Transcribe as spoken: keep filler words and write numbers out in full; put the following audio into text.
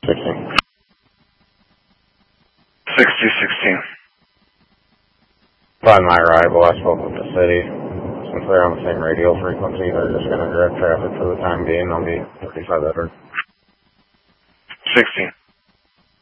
sixteen. sixty sixteen. Upon my arrival, I spoke with the city. Since they're on the same radio frequency, they're just going to direct traffic for the time being. I'll be thirty-five better. sixteen.